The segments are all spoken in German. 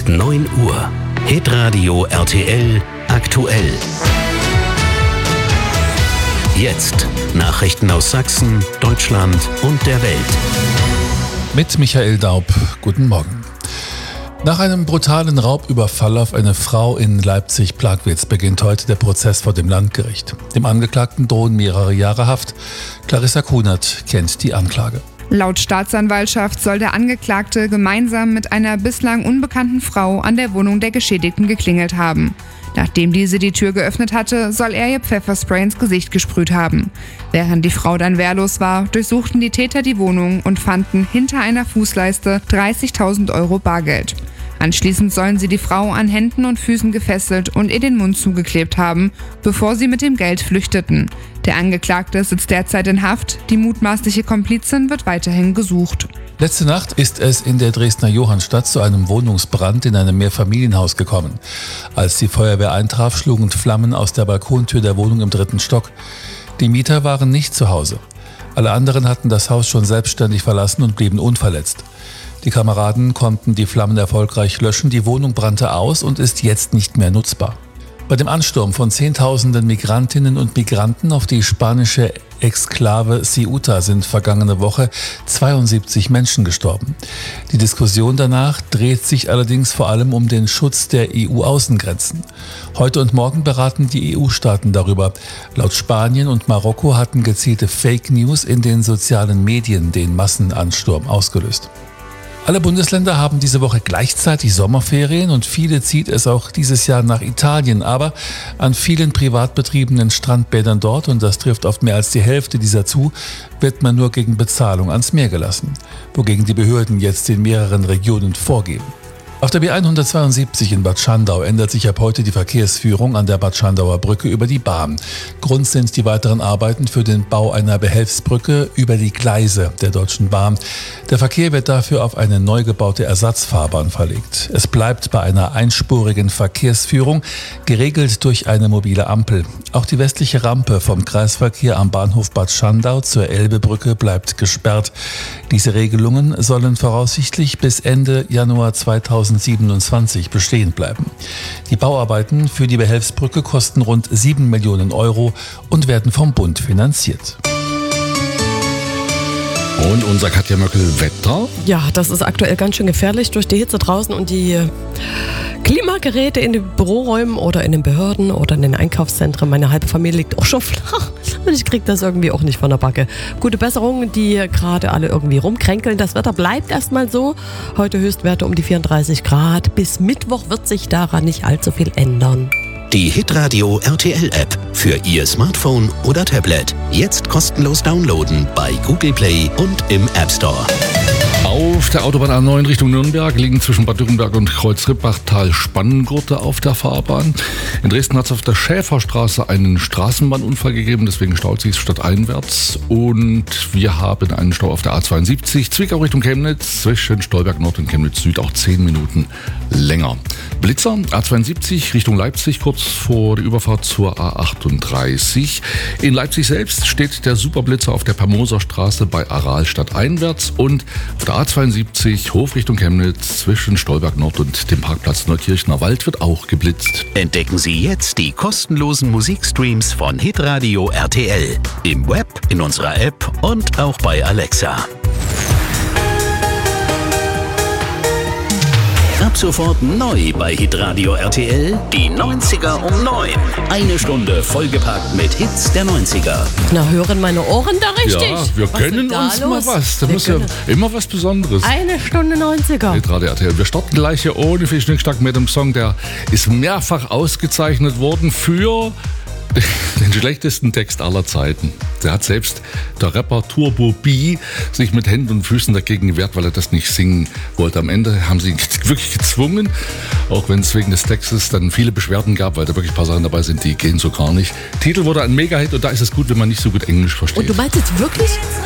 ist 9 Uhr. Hitradio RTL aktuell. Jetzt Nachrichten aus Sachsen, Deutschland und der Welt. Mit Michael Daub. Guten Morgen. Nach einem brutalen Raubüberfall auf eine Frau in Leipzig-Plagwitz beginnt heute der Prozess vor dem Landgericht. Dem Angeklagten drohen mehrere Jahre Haft. Clarissa Kunert kennt die Anklage. Laut Staatsanwaltschaft soll der Angeklagte gemeinsam mit einer bislang unbekannten Frau an der Wohnung der Geschädigten geklingelt haben. Nachdem diese die Tür geöffnet hatte, soll er ihr Pfefferspray ins Gesicht gesprüht haben. Während die Frau dann wehrlos war, durchsuchten die Täter die Wohnung und fanden hinter einer Fußleiste 30.000 Euro Bargeld. Anschließend sollen sie die Frau an Händen und Füßen gefesselt und ihr den Mund zugeklebt haben, bevor sie mit dem Geld flüchteten. Der Angeklagte sitzt derzeit in Haft, die mutmaßliche Komplizin wird weiterhin gesucht. Letzte Nacht ist es in der Dresdner Johannstadt zu einem Wohnungsbrand in einem Mehrfamilienhaus gekommen. Als die Feuerwehr eintraf, schlugen Flammen aus der Balkontür der Wohnung im 3. Stock. Die Mieter waren nicht zu Hause. Alle anderen hatten das Haus schon selbstständig verlassen und blieben unverletzt. Die Kameraden konnten die Flammen erfolgreich löschen, die Wohnung brannte aus und ist jetzt nicht mehr nutzbar. Bei dem Ansturm von Zehntausenden Migrantinnen und Migranten auf die spanische Exklave Ceuta sind vergangene Woche 72 Menschen gestorben. Die Diskussion danach dreht sich allerdings vor allem um den Schutz der EU-Außengrenzen. Heute und morgen beraten die EU-Staaten darüber. Laut Spanien und Marokko hatten gezielte Fake News in den sozialen Medien den Massenansturm ausgelöst. Alle Bundesländer haben diese Woche gleichzeitig Sommerferien und viele zieht es auch dieses Jahr nach Italien. Aber an vielen privat betriebenen Strandbädern dort, und das trifft oft mehr als die Hälfte dieser zu, wird man nur gegen Bezahlung ans Meer gelassen. Wogegen die Behörden jetzt in mehreren Regionen vorgehen. Auf der B172 in Bad Schandau ändert sich ab heute die Verkehrsführung an der Bad Schandauer Brücke über die Bahn. Grund sind die weiteren Arbeiten für den Bau einer Behelfsbrücke über die Gleise der Deutschen Bahn. Der Verkehr wird dafür auf eine neu gebaute Ersatzfahrbahn verlegt. Es bleibt bei einer einspurigen Verkehrsführung, geregelt durch eine mobile Ampel. Auch die westliche Rampe vom Kreisverkehr am Bahnhof Bad Schandau zur Elbebrücke bleibt gesperrt. Diese Regelungen sollen voraussichtlich bis Ende Januar 2027 bestehen bleiben. Die Bauarbeiten für die Behelfsbrücke kosten rund 7 Millionen Euro und werden vom Bund finanziert. Und unser Katja Möckel-Wetter? Ja, das ist aktuell ganz schön gefährlich durch die Hitze draußen und die Klimageräte in den Büroräumen oder in den Behörden oder in den Einkaufszentren. Meine halbe Familie liegt auch schon flach und ich kriege das irgendwie auch nicht von der Backe. Gute Besserung, die gerade alle irgendwie rumkränkeln. Das Wetter bleibt erstmal so. Heute Höchstwerte um die 34 Grad. Bis Mittwoch wird sich daran nicht allzu viel ändern. Die Hitradio RTL App für Ihr Smartphone oder Tablet. Jetzt kostenlos downloaden bei Google Play und im App Store. Auf der Autobahn A9 Richtung Nürnberg liegen zwischen Bad Dürrenberg und Kreuz-Rippach-Tal Spannengurte auf der Fahrbahn. In Dresden hat es auf der Schäferstraße einen Straßenbahnunfall gegeben, deswegen staut sich es stadteinwärts. Und wir haben einen Stau auf der A72 Zwickau Richtung Chemnitz, zwischen Stolberg Nord und Chemnitz Süd auch 10 Minuten länger. Blitzer A72 Richtung Leipzig, kurz vor der Überfahrt zur A38. In Leipzig selbst steht der Superblitzer auf der Permoser Straße bei Aral stadteinwärts und auf der A72 Hof Richtung Chemnitz zwischen Stolberg Nord und dem Parkplatz Neukirchner Wald wird auch geblitzt. Entdecken Sie jetzt die kostenlosen Musikstreams von Hitradio RTL. Im Web, in unserer App und auch bei Alexa. Ab sofort neu bei Hitradio RTL, die 90er um 9. Eine Stunde vollgepackt mit Hits der 90er. Na, hören meine Ohren da richtig? Ja, wir können uns mal was. Da muss ja immer was Besonderes. Eine Stunde 90er. Hitradio RTL. Wir starten gleich hier ohne viel Schnickschnack mit dem Song, der ist mehrfach ausgezeichnet worden für den schlechtesten Text aller Zeiten. Der hat selbst der Rapper Turbo B sich mit Händen und Füßen dagegen gewehrt, weil er das nicht singen wollte. Am Ende haben sie ihn wirklich gezwungen, auch wenn es wegen des Textes dann viele Beschwerden gab, weil da wirklich ein paar Sachen dabei sind, die gehen so gar nicht. Titel wurde ein Mega-Hit und da ist es gut, wenn man nicht so gut Englisch versteht. Und du meinst jetzt wirklich?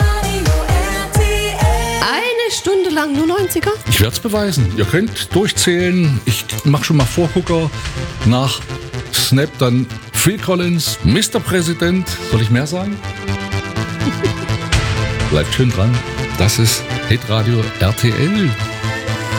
Eine Stunde lang nur 90er? Ich werde es beweisen. Ihr könnt durchzählen. Ich mache schon mal Vorgucker nach Snap, dann Phil Collins, Mr. Präsident. Soll ich mehr sagen? Bleibt schön dran. Das ist Hitradio RTL.